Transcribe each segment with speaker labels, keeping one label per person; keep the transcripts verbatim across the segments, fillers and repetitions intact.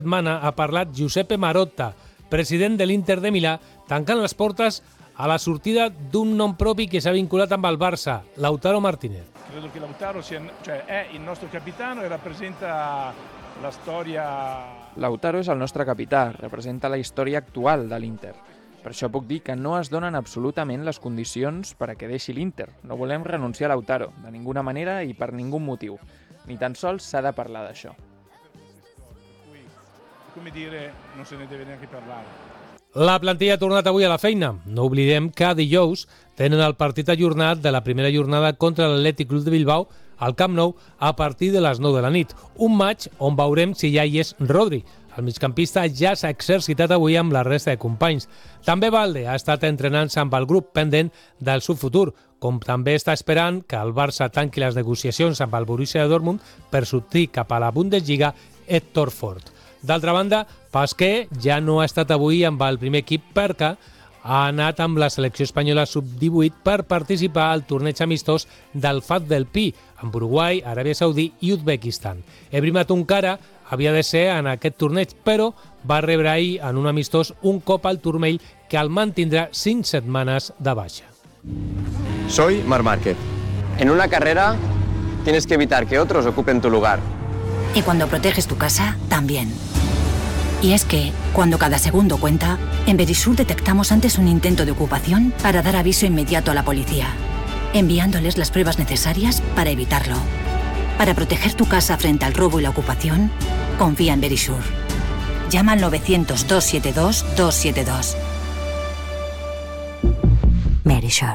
Speaker 1: setmana ha parlat Giuseppe Marotta, president de l'Inter de Milà, tancant les portes a la sortida d'un nom propi che si è vincolat amb el Barça, Lautaro Martínez.
Speaker 2: Credo che Lautaro sia, cioè, è il nostro capitano e rappresenta la storia...
Speaker 3: Lautaro és el nostre capità, representa la història actual de l'Inter. Per això puc dir que no es donen absolutament les condicions per a que deixi l'Inter. No volem renunciar a Lautaro, de ninguna manera i per ningú motiu. Ni tan sols s'ha de parlar d'això.
Speaker 2: Come dire, non se ne deve neanche parlare.
Speaker 1: La plantilla ha tornat avui a la feina. No oblidem que dijous tenen el partit ajornat de la primera jornada contra l'Atlètic Club de Bilbao al Camp Nou a partir de les nou de la nit. Un maig on veurem si ja hi és Rodri. El migcampista ja s'ha exercitat avui amb la resta de companys. També Valde ha estat entrenant-se amb el grup pendent del seu futur, com també està esperant que el Barça tanqui les negociacions amb el Borussia Dortmund per sortir cap a la Bundesliga Héctor Ford. D'altra banda, Pasqué ja no ha estat avui amb el primer equip perquè ha anat amb la selecció espanyola sub divuit per participar al torneig amistós del F A D del Pi, amb Uruguai, Aràbia Saudí i Uzbekistan. Ebrima Tunkara havia de ser en aquest torneig, però va rebre ahir en un amistós un cop al turmell que el mantindrà cinc setmanes de baixa.
Speaker 4: Soy Marc Márquez. En una carrera tienes que evitar que otros ocupen tu lugar.
Speaker 5: Y cuando proteges tu casa, también. Y es que, cuando cada segundo cuenta, en Verisur detectamos antes un intento de ocupación para dar aviso inmediato a la policía, enviándoles las pruebas necesarias para evitarlo. Para proteger tu casa frente al robo y la ocupación, confía en Verisur. Llama al novecientos, dos siete dos, dos siete dos. Verisur.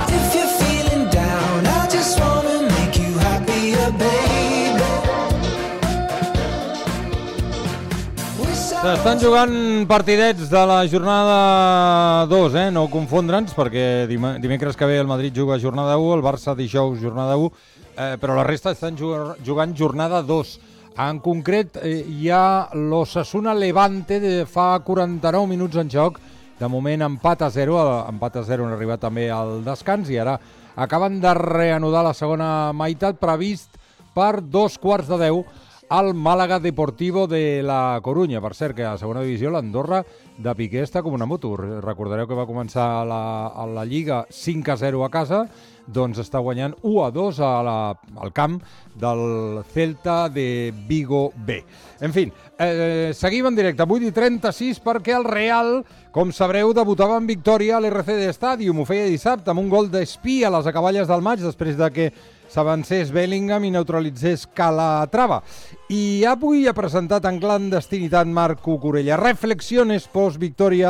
Speaker 6: S'estan jugant partidets de la jornada dos, eh? No confondre'ns, perquè dim dimecres que ve el Madrid juga jornada u, el Barça dijous jornada u, eh, però la resta estan jugant jornada dos. En concret, eh, hi ha l'Osasuna Levante de fa quaranta-nou minuts en joc, de moment empat a zero, empat a zero han arribat també al descans i ara acaben de reanudar la segona meitat, previst per dos quarts de deu al Màlaga Deportivo de la Corunya. Per cert, que a la segona divisió l'Andorra de Piqué està com una moto. Recordareu que va començar la, a la Lliga cinc a zero a casa, doncs està guanyant u a dos a la, al camp del Celta de Vigo B. En fi, eh, seguim en directe, vuit i trenta-sis, perquè el Real, com sabreu, debutava en victòria a l'R C D Stadium. Ho feia dissabte amb un gol d'Espí a les acaballes del maig, després de que s'avancés Bellingham i neutralitzés Calatrava. I avui ha presentat en clandestinitat Marc Cucurella. Reflexiones post-victoria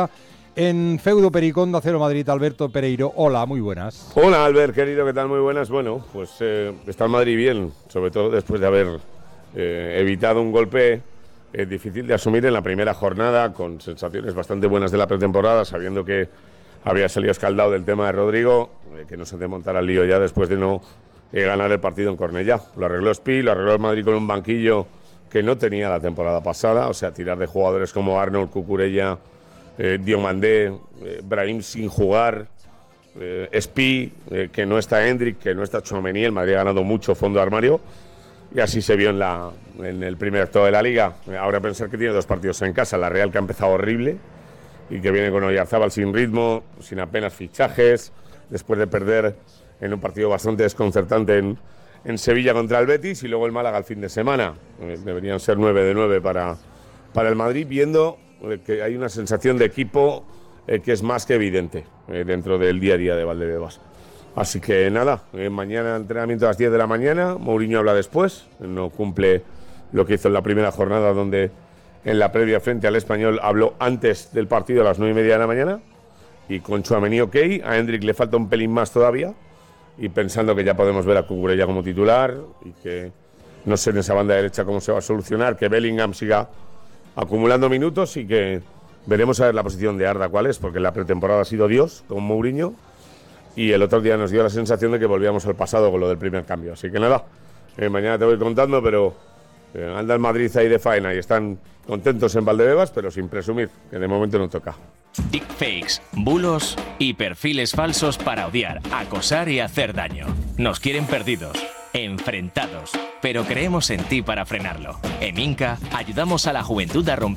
Speaker 6: en Feudo Pericón de Cero Madrid, Alberto Pereiro. Hola, muy buenas.
Speaker 7: Hola, Albert, querido, ¿qué tal? Muy buenas. Bueno, pues eh, está el Madrid bien, sobre todo después de haber eh, evitado un golpe eh, difícil de asumir en la primera jornada, con sensaciones bastante buenas de la pretemporada, sabiendo que había salido escaldado del tema de Rodrigo, eh, que no se te montara el lío ya después de no eh, ganar el partido en Cornellá. Lo arregló Espí, lo arregló el Madrid con un banquillo que no tenía la temporada pasada, o sea, tirar de jugadores como Arnold, Cucurella, eh, Diomandé, eh, Brahim sin jugar, eh, Espí, eh, que no está Hendrik, que no está Tchouaméni. El Madrid ha ganado mucho fondo de armario y así se vio en, la, en el primer acto de la Liga. Ahora pensar que tiene dos partidos en casa, la Real, que ha empezado horrible y que viene con Oyarzábal sin ritmo, sin apenas fichajes, después de perder en un partido bastante desconcertante en, en Sevilla contra el Betis, y luego el Málaga el fin de semana. Eh, deberían ser nueve de nueve para, para el Madrid, viendo eh, que hay una sensación de equipo eh, que es más que evidente eh, dentro del día a día de Valdebebas. Así que nada, eh, mañana entrenamiento a las diez de la mañana, Mourinho habla después, no cumple lo que hizo en la primera jornada, donde en la previa frente al Español habló antes del partido a las nueve y media de la mañana, y con Tchouaméni ok, a Hendrik le falta un pelín más todavía, y pensando que ya podemos ver a Cucurella como titular, y que no sé en esa banda derecha cómo se va a solucionar, que Bellingham siga acumulando minutos, y que veremos a ver la posición de Arda cuál es, porque la pretemporada ha sido Dios con Mourinho, y el otro día nos dio la sensación de que volvíamos al pasado con lo del primer cambio. Así que nada, eh, mañana te voy contando, pero eh, anda el Madrid ahí de faena y están contentos en Valdebebas, pero sin presumir, que de momento no toca.
Speaker 8: Deepfakes, bulos y perfiles falsos para odiar, acosar y hacer daño. Nos quieren perdidos, enfrentados. pero creemos en ti para frenarlo. En Inca ayudamos a la juventud a romper